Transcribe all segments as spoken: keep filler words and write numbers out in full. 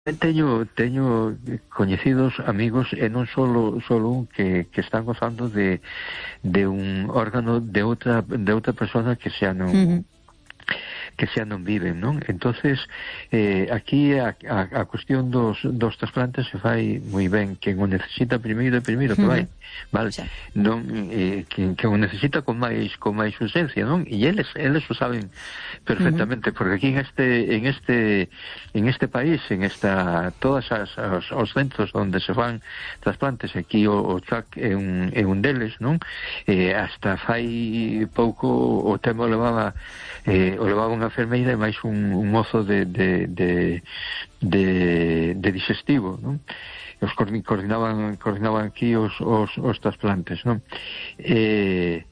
Teño, teño coñecidos amigos e non solo, solo un que, que están gozando de, de un órgano de outra, de outra persona que xa non... Uh-huh. que xa non viven, non? Entonces, eh, aquí a, a, a cuestión dos, dos trasplantes se fai moi ben. Quen o necesita primeiro e primeiro que vai, vale? Sí. Non, eh, quen, quen o necesita con máis con máis urxencia, non? E eles, eles o saben perfectamente, uh-huh. porque aquí en este en este en este país, en esta todas as os, os centros onde se fan trasplantes, aquí o, o C H A C é un, é un deles, non? Eh, hasta fai pouco o tema levaba eh, o levaba unha enfermeira e máis un, un mozo de, de, de, de, de digestivo, non? Os coordinaban, coordinaban aquí os, os, os trasplantes, non? E,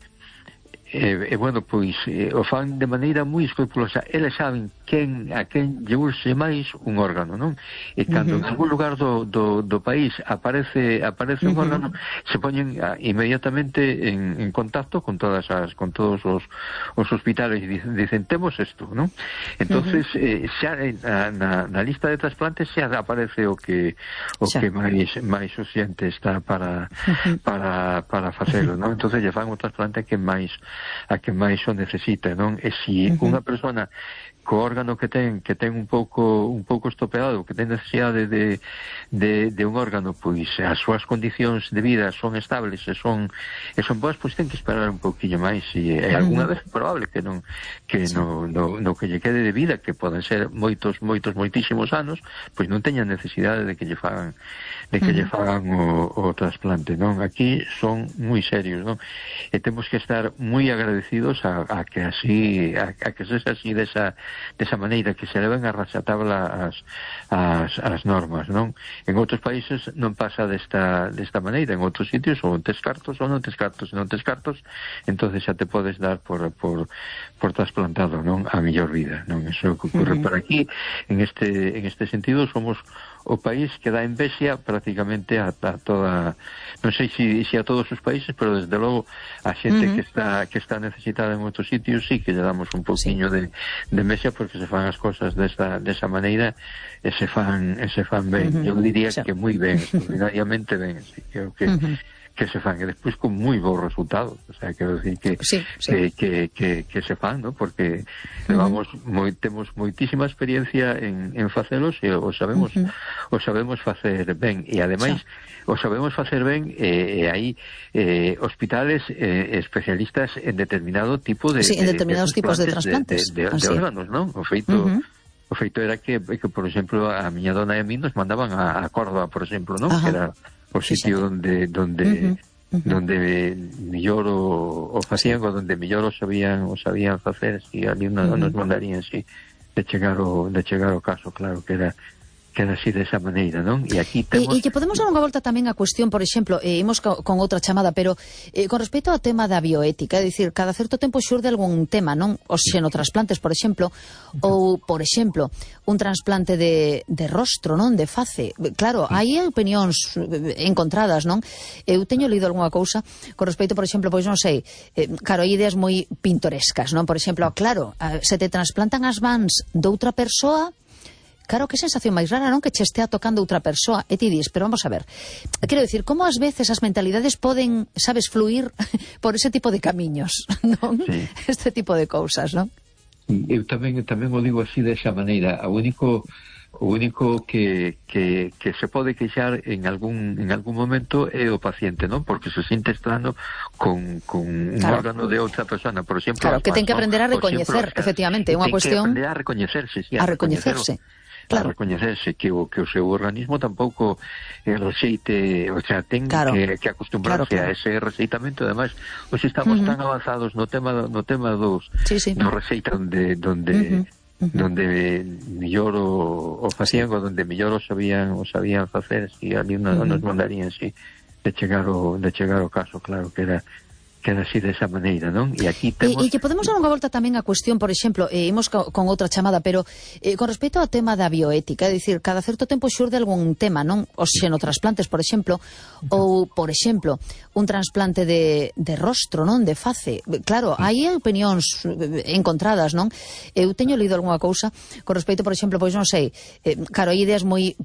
e, e bueno, pois eh, o fan de maneira moi escrupulosa. Eles saben quen, a quen lle urxe máis un órgano, non? E cando uh-huh. en algún lugar do, do, do país aparece aparece uh-huh. un órgano, se poñen a, inmediatamente en, en contacto con todas as con todos os, os hospitales e dicen, dicen temos isto, non? Entonces uh-huh. eh, xa na, na, na lista de trasplantes xa aparece o que o xa. que máis máis urxente está para uh-huh. para para facelo, non? Entonces lle fan o trasplante que máis a que máis o necesita, non? E se uh-huh. unha persona co órgano que ten, que ten un pouco un pouco estropeado, que ten necesidade de, de, de un órgano, pois as súas condicións de vida son estables e son e son boas, pois ten que esperar un pouquinho máis e, e algunha vez é probable que non que sí. no, no, no que lle quede de vida, que poden ser moitos, moitos, moitísimos anos, pois non teña necesidade de que lle fagan de que uh-huh. lle fagan o, o trasplante, non? Aquí son moi serios, non? E temos que estar moi agradecidos a, a que así a, a que sexa así desa desa maneira, que se leven a raxatabla as, as, as normas, non? En outros países non pasa desta, desta maneira, en outros sitios ou tes cartos ou non tes cartos, non tes cartos, entonces xa te podes dar por, por, por trasplantado, non? A mellor vida, non? Eso é o que ocorre uh-huh. por aquí. En este, en este sentido somos o país que dá envexa prácticamente a, a toda, non sei se si, si a todos os países, pero desde logo a xente uh-huh. que está que está necesitada en outros sitios sí que lle damos un pouquiño sí. de, de envexa, porque se fan as cosas desa, desa maneira e se fan, e se fan ben. Uh-huh. Eu diría sí. que moi ben, extraordinariamente ben, así que o que uh-huh. que se fan, e despois con moi bons resultados, o sea, quero decir que sí, sí. Que, que, que, que se fan, ¿no? Porque uh-huh. levamos moi, temos moitísima experiencia en, en facelos e o sabemos uh-huh. o sabemos facer ben, e ademais sí. o sabemos facer ben e, e hai eh, hospitales eh, especialistas en determinado tipo de, sí, en determinados de, de tipos de trasplantes de, de, de, de órganos, ¿no? O feito uh-huh. o feito era que, que, por exemplo, a miña dona e a mí nos mandaban a, a Córdoba, por exemplo, ¿no? Uh-huh. Que era o sitio sí, donde donde uh-huh, uh-huh. donde mellor o, o facían, ou donde mellor o sabían o sabían facer, e ali uh-huh. nos mandarían si de chegar o de chegar o caso, claro, que era que era así desa maneira, non? E aquí temos... E, e que podemos dar unha volta tamén a cuestión, por exemplo, eh, imos co, con outra chamada, pero eh, con respecto ao tema da bioética, é dicir, cada certo tempo xurde algún tema, non? Os xenotrasplantes, por exemplo, ou, por exemplo, un trasplante de, de rostro, non? De face. Claro, hai opinións encontradas, non? Eu teño lido algunha cousa con respecto, por exemplo, pois non sei, eh, claro, hai ideas moi pintorescas, non? Por exemplo, claro, se te trasplantan as mans doutra persoa, claro, que sensación máis rara, non? Que che estea tocando outra persoa. E ti dis, pero vamos a ver. Quero dicir, como ás veces as mentalidades poden, sabes, fluir por ese tipo de camiños, non? Sí. Este tipo de cousas, non? Eu tamén tamén o digo así desa maneira. O único o único que, que, que se pode queixar en algún en algún momento é o paciente, non? Porque se siente extraño con, con un claro. órgano de outra persona, por exemplo. Claro, que ten que aprender a recoñecer, efectivamente, é unha cuestión... Ten que aprender a recoñecerse, sí, a, a recoñecerse. Claro. A recoñecerse que o, que o seu organismo tampouco eh, receite, o sea, ten claro. que, que acostumbrarse claro, claro. a ese receitamento. Ademais, hoxe estamos uh-huh. tan avanzados no tema no tema dos sí, sí. no receita onde donde uh-huh. Uh-huh. donde mellor o, o facían, ou donde mellor o sabían o sabían facer, e ali nos, uh-huh. nos mandarían si de chegar o de chegar o caso, claro, que era que era así desa maneira, non? E aquí temos... E, e que podemos dar unha volta tamén a cuestión, por exemplo, eh, imos co, con outra chamada, pero eh, con respecto ao tema da bioética, é dicir, cada certo tempo xurde algún tema, non? Os xenotrasplantes, por exemplo, ou, por exemplo, un trasplante de, de rostro, non? De face. Claro, hai opinións encontradas, non? Eu teño lido algunha cousa con respecto, por exemplo, pois non sei, eh, claro, hai ideas moi